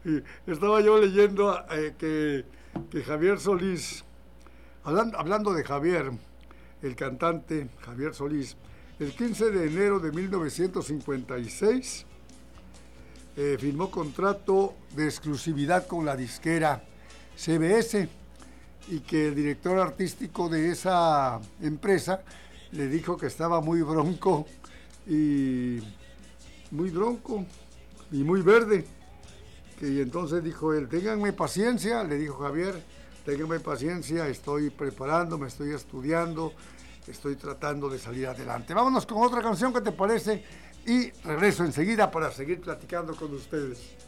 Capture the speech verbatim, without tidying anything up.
Y estaba yo leyendo eh, que, que Javier Solís, hablando, hablando de Javier, el cantante Javier Solís, el quince de enero de mil novecientos cincuenta y seis eh, firmó contrato de exclusividad con la disquera C B S, y que el director artístico de esa empresa le dijo que estaba muy bronco y muy bronco y muy verde, que y entonces dijo él, ténganme paciencia, le dijo Javier, ténganme paciencia, estoy preparando, me estoy estudiando, estoy tratando de salir adelante. Vámonos con otra canción, ¿qué te parece? Y regreso enseguida para seguir platicando con ustedes.